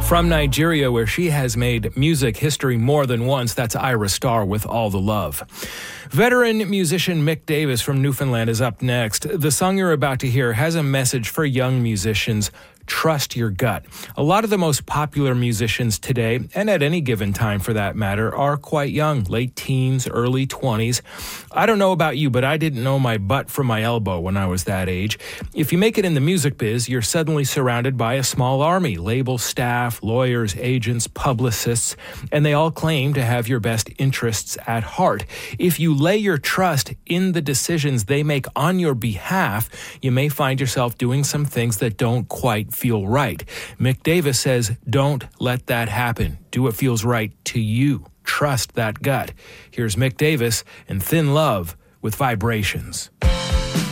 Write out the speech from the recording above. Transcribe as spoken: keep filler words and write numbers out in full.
From Nigeria, where she has made music history more than once, that's Ira Starr with All the Love. Veteran musician Mick Davis from Newfoundland is up next. The song you're about to hear has a message for young musicians. Trust your gut. A lot of the most popular musicians today, and at any given time for that matter, are quite young, late teens, early twenties. I don't know about you, but I didn't know my butt from my elbow when I was that age. If you make it in the music biz, you're suddenly surrounded by a small army, label staff, lawyers, agents, publicists, and they all claim to have your best interests at heart. If you lay your trust in the decisions they make on your behalf, you may find yourself doing some things that don't quite feel right. Mick Davis says, don't let that happen. Do what feels right to you. Trust that gut. Here's Mick Davis and Thin Love with Vibrations.